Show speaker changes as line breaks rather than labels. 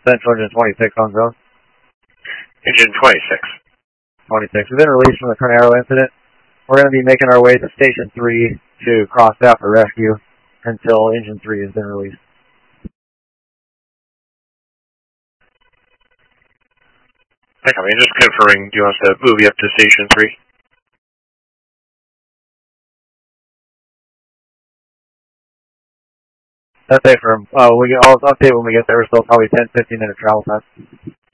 Central Engine 26 on zone.
Engine 26.
26. We've been released from the Carnero incident. We're going to be making our way to Station 3 to cross out for rescue until Engine 3 has been released.
I'm just confirming, do you want us to move you up to Station 3?
That's it for him. I'll update when we get there. We're still probably 10-15 minute travel time.